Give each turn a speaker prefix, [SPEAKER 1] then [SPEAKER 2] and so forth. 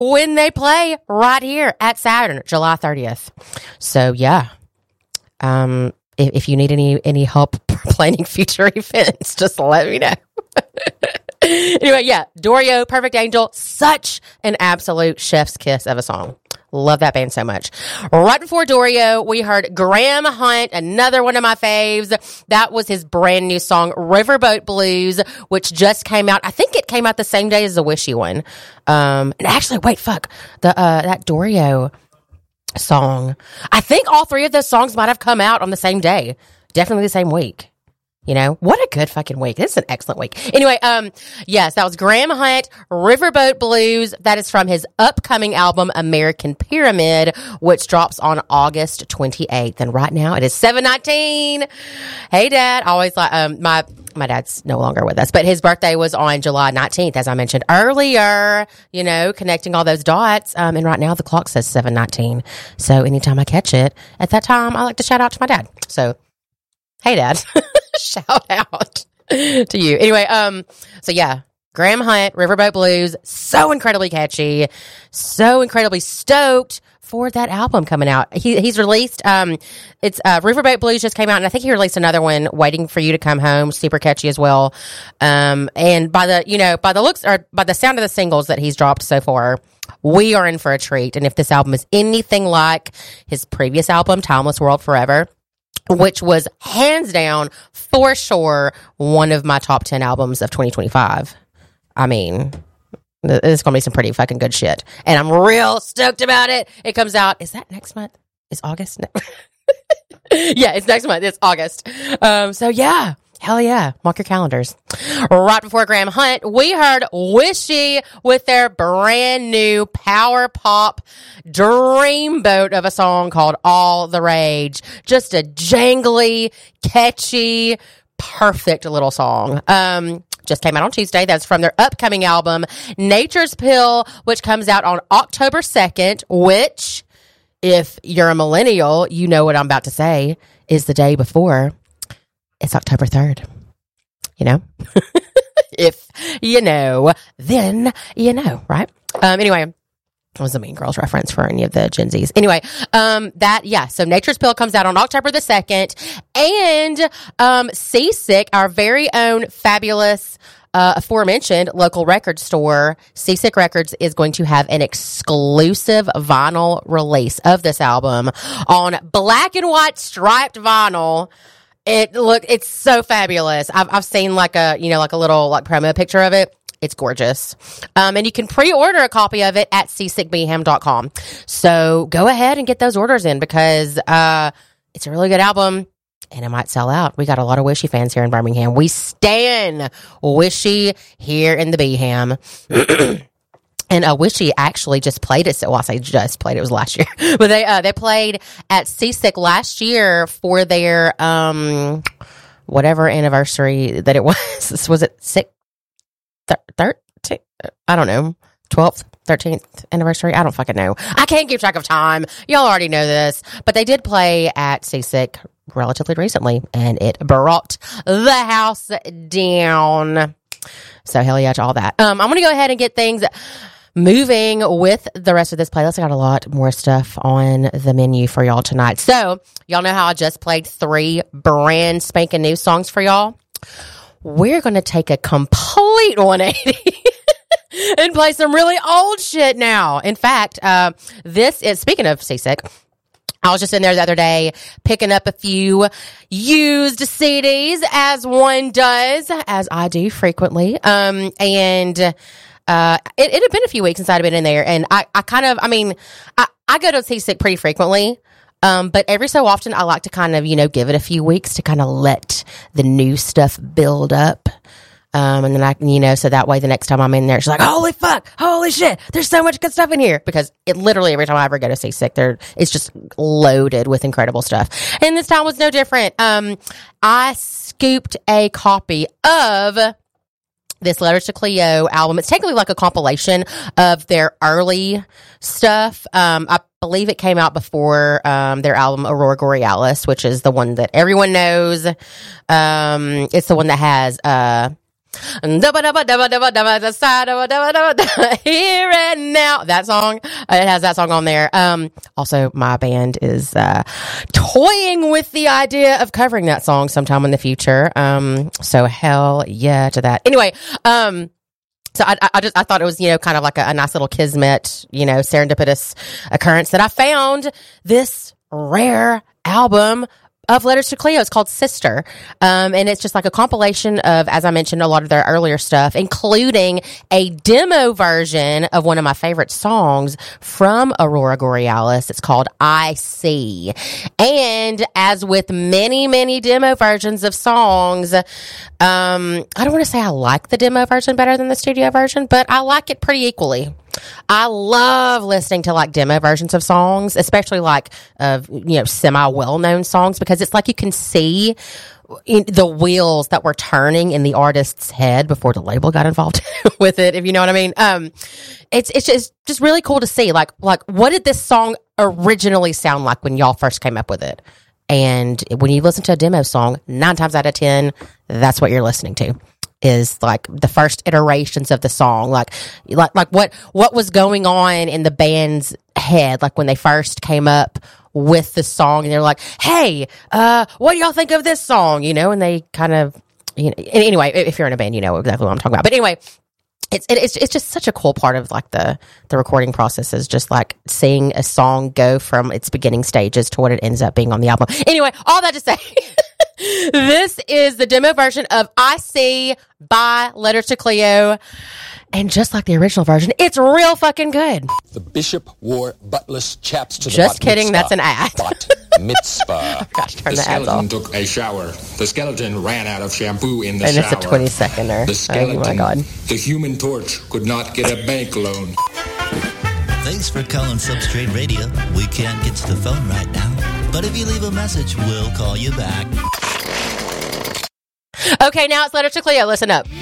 [SPEAKER 1] when they play right here at Saturn, July 30th. So yeah, if you need any help planning future events, just let me know. Anyway, yeah, Doreo, Perfect Angel, such an absolute chef's kiss of a song. Love that band so much. Right before Doreo, we heard Graham Hunt, another one of my faves. That was his brand new song, Riverboat Blues, which just came out. I think it came out the same day as the Wishy one. And actually, that Doreo song. I think all three of those songs might have come out on the same day. Definitely the same week. You know, what a good fucking week. This is an excellent week. Anyway, yes, that was Graham Hunt, Riverboat Blues. That is from his upcoming album, American Pyramid, which drops on August 28th. And right now it is 7/19. Hey, Dad. Always like, my dad's no longer with us, but his birthday was on July 19th, as I mentioned earlier, you know, connecting all those dots. And right now the clock says 7/19. So anytime I catch it at that time, I like to shout out to my dad. So, hey, Dad. Shout out to you. Anyway, so yeah, Graham Hunt, Riverboat Blues, so incredibly catchy, so incredibly stoked for that album coming out. He's released, it's Riverboat Blues just came out, and I think he released another one, Waiting for You to Come Home, super catchy as well. And by the looks, or by the sound of the singles that he's dropped so far, we are in for a treat. And if this album is anything like his previous album, Timeless World Forever, which was hands down, for sure, one of my top 10 albums of 2025. I mean, it's going to be some pretty fucking good shit. And I'm real stoked about it. It comes out, is that next month? Is August? Yeah, it's next month. It's August. So yeah. Hell yeah. Mark your calendars. Right before Graham Hunt, we heard Wishy with their brand new power pop dreamboat of a song called All the Rage. Just a jangly, catchy, perfect little song. Just came out on Tuesday. That's from their upcoming album, Nature's Pill, which comes out on October 2nd, which, if you're a millennial, you know what I'm about to say, is the day before. It's October 3rd. You know? If you know, then you know, right? Anyway, it was a Mean Girls reference for any of the Gen Zs. Anyway, so Nature's Pill comes out on October the 2nd. And Seasick, our very own fabulous aforementioned local record store, Seasick Records, is going to have an exclusive vinyl release of this album on black and white striped vinyl. It's so fabulous. I've seen like a little like promo picture of it. It's gorgeous. And you can pre-order a copy of it at seasickbham.com. So go ahead and get those orders in because it's a really good album and it might sell out. We got a lot of Wishy fans here in Birmingham. We stan Wishy here in the Bham. And Wishy actually just played it. Well, I say just played. It was last year, but they played at Seasick last year for their whatever anniversary that it was. Was it 13th? I don't know. 12th, 13th anniversary. I don't fucking know. I can't keep track of time. Y'all already know this, but they did play at Seasick relatively recently, and it brought the house down. So hell yeah to all that. I'm gonna go ahead and get things moving with the rest of this playlist. I got a lot more stuff on the menu for y'all tonight. So, y'all know how I just played 3 brand spanking new songs for y'all? We're going to take a complete 180 and play some really old shit now. In fact, this is, speaking of Seasick, I was just in there the other day picking up a few used CDs, as one does, as I do frequently. It had been a few weeks since I'd been in there, and I go to Seasick pretty frequently, but every so often I like to kind of, give it a few weeks to kind of let the new stuff build up. And then so that way the next time I'm in there, it's like, holy fuck, holy shit, there's so much good stuff in here. Because it literally, every time I ever go to Seasick, it's just loaded with incredible stuff. And this time was no different. I scooped a copy of this Letters to Cleo album. It's technically like a compilation of their early stuff. I believe it came out before their album Aurora Borealis, which is the one that everyone knows. It's the one that has Here and now. That song. It has that song on there. Also, my band is toying with the idea of covering that song sometime in the future. So hell yeah to that. Anyway, so I thought it was, kind of like a nice little kismet, serendipitous occurrence that I found this rare album of Letters to Cleo. It's called Sister. And it's just like a compilation of, as I mentioned, a lot of their earlier stuff, including a demo version of one of my favorite songs from Aurora Borealis. It's called I See. And as with many, many demo versions of songs, I don't want to say I like the demo version better than the studio version, but I like it pretty equally. I love listening to like demo versions of songs, especially like of, semi well-known songs, because it's like you can see the wheels that were turning in the artist's head before the label got involved with it, if you know what I mean. It's just really cool to see like what did this song originally sound like when y'all first came up with it? And when you listen to a demo song, 9 times out of 10, that's what you're listening to. Is like the first iterations of the song, like what was going on in the band's head, like when they first came up with the song, and they're like, "Hey, what do y'all think of this song?" And they kind of, Anyway, if you're in a band, you know exactly what I'm talking about. But anyway, it's just such a cool part of like the recording process is just like seeing a song go from its beginning stages to what it ends up being on the album. Anyway, all that to say. This is the demo version of I See by Letters to Cleo. And just like the original version, it's real fucking good.
[SPEAKER 2] The bishop wore buttless chaps to the
[SPEAKER 1] Just kidding, that's an ad.
[SPEAKER 2] Bat mitzvah.
[SPEAKER 1] Gosh, turn
[SPEAKER 3] the
[SPEAKER 1] the ads off.
[SPEAKER 3] skeleton took a shower. The skeleton ran out of shampoo in the
[SPEAKER 1] And
[SPEAKER 3] shower.
[SPEAKER 1] it's a 20-seconder.
[SPEAKER 3] The skeleton,
[SPEAKER 1] Oh my God.
[SPEAKER 3] the human torch, could not get a bank loan.
[SPEAKER 4] Thanks for calling Substrate Radio. We can't get to the phone right now, but if you leave a message, we'll call you back.
[SPEAKER 1] Okay, now it's Letters to Cleo. Listen up.